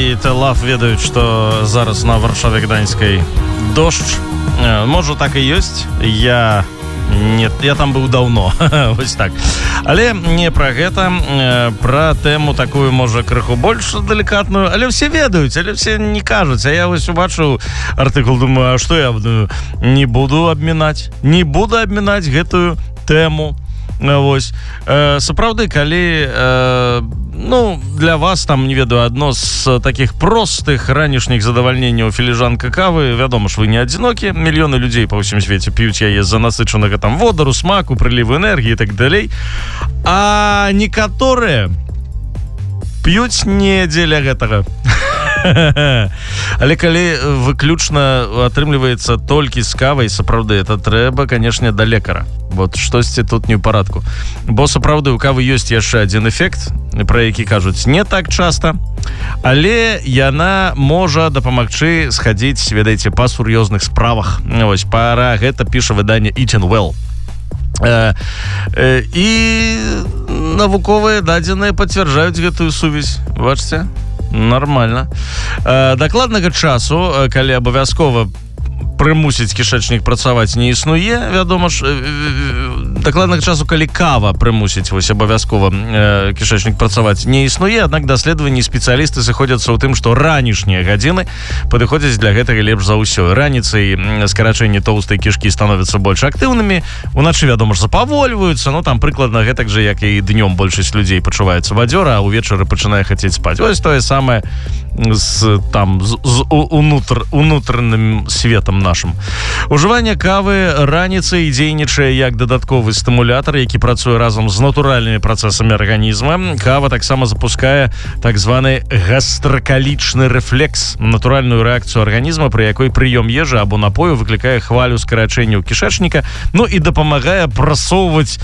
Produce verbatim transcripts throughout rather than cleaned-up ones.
і Телав ведаюць, што зараз на Варшаве Гданьскай дождж. Можа, так і ёсць. Я... Нет, я там быў даўно. Вось так. Але не пра гэта, пра тэму такую, можа, крыху больш далікатную, але ўсе ведаюць, але ўсе не кажуць. А я вось убачыў артыкул, думаю, а што я не буду абмінаць, не буду абмінаць гэтую тэму. Вось. Э, сапраўды, калі э, ну, для вас там, не ведаю, адно з такіх простых ранішніх задавальненняў філіжанка кавы, вядома ж, вы не адзінокі, мільёны людзей па ўсім свеце п'юць яе з-за насычанага там водару, смаку, прыліву энергіі і так далей. А некаторыя п'юць не дзеля гэтага. Але калі выключна атрымліваецца толькі з кавай, сапраўды, это трэба, канешне, да лекара. Вот штосьці тут не ў парадку. Бо сапраўды у кавы ёсць яшчэ адзін эфект, пра які кажуць не так часта, але яна можа дапамагчы схадзіць, ведаеце, па сур'ёзных справах. Вось, пара гэта піша выданне Eating Well. Э, э, і навуковыя дадзеныя пацвярджаюць гэтую сувязь. Бачце? Нормально. Э, дакладнага часу, калі абавязкова прымусіць кішэчнік працаваць не існуе, вядома ж, дакладнага часу, калі кава прымусіць вось абавязкова э, кішэчнік працаваць не існуе, аднак даследаванні спецыялісты сыходзяцца ў тым, што ранішнія гадзіны падыходзяць для гэтага лепш за ўсё. Раніцай скарачэнне тоўстай кішкі становяцца больш актыўнымі, уначы, вядома ж, запавольваюцца, ну там прыкладна гэтак жа, як і днём большасць людзей пачуваюцца бадзёра, а ўвечары пачынае хацець спаць. Вось тое самае з там з, з унутр, унутраным светам нашым. Ужыванне кавы раніцай дзейнічае як дадатковы стымулятар, які працуе разам з натуральнымі працэсамі арганізма. Кава таксама запускае так званы гастракалічны рэфлекс, натуральную рэакцыю арганізма, пры якой прыём ежы або напою выклікае хвалю скарачэнняў кішэчніка, ну і дапамагае прасоўваць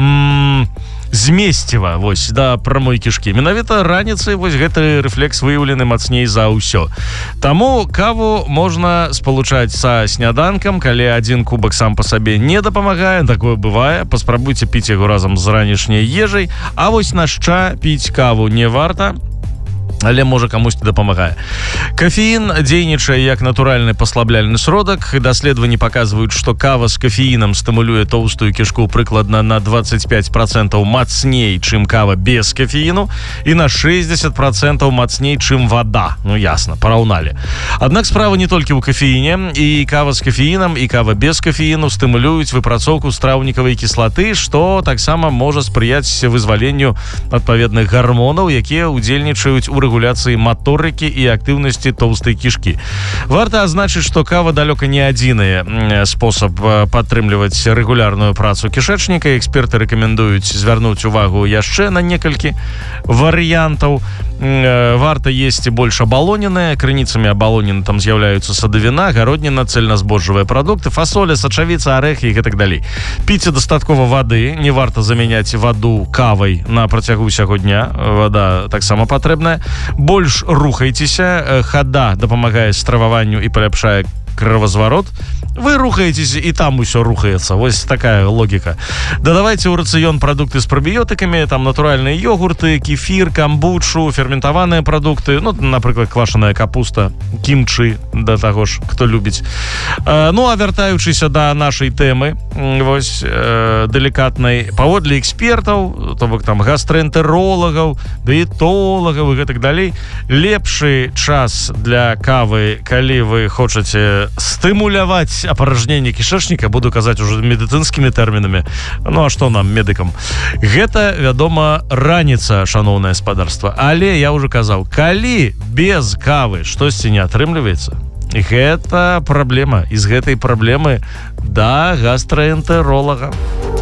м- змесціва, вось, да прамой кішкі. Менавіта раніцай вось гэты рэфлекс выяўлены мацней за ўсё. Таму каву можна спалучаць са сняданкам, калі адзін кубак сам па сабе не дапамагае, такое бывае, паспрабуйце піць яго разам з ранішняй ежай, а вось нашча піць каву не варта, але можа камусьці дапамагае. Кафеін дзейнічае як натуральны паслабляльны сродак. Даследаванні паказваюць, што кава з кафеінам стымулюе тоўстую кішку прыкладна на двадцать пять процентов мацней, чым кава без кафеіну, і на шестьдесят процентов мацней, чым вада. Ну, ясна, параўналі. Аднак справа не толькі ў кафеіне. І кава з кафеінам, і кава без кафеіну стымулююць выпрацоўку страўнікавай кіслаты, што таксама можа спрыяць вызваленню адпаведных гармонаў, якія ўдзельнічаюць у рэгуляцыі маторыкі і актыўнасці тоўстай кішкі. Варта азначыць, што кава далёка не адзіны спосаб падтрымліваць рэгулярную працу кішэчніка. Эксперты рэкамендуюць звярнуць увагу яшчэ на некалькі варыянтаў. Варта есці больш абалоненыя. Крыніцамі абалонены там з'яўляюцца садавіна, гародніна, цельназбожжавыя прадукты, фасоля, сачавіца, арэхі і гэтак далей. Піце дастаткова вады. Не варта замяняць ваду кавай на працягу ўсяго дня. Вада таксама патрэбная. Больш рухайцеся. Хада дапамагае страваванню і паляпшае крывазварот. Вы рухаетесь, і там усё рухаецца. Вось такая логіка. Дадавайце ў рацыён прадукты з прабіётыкамі, там натуральныя йогурты, кефір, камбучу, ферментаваныя прадукты, ну, напрыклад, квашаная капуста, кімчы, да таго ж, хто любіць. Э, ну, а вяртаючыся да нашай тэмы, вось, э, далікатнай, паводле экспертаў, то бок там гастраэнтэролагаў, дыетолагаў і гэтак далей, лепшы час для кавы, калі вы хочаце стымуляваць апаражненне кішэчніка, буду казаць уже медыцынскімі тэрмінамі. Ну, а што нам, медыкам? Гэта, вядома, раніца, шаноўнае спадарства. Але я ўжо казаў, калі без кавы штосьці не атрымліваецца, гэта праблема. І з гэтай праблемы да гастраэнтэролага.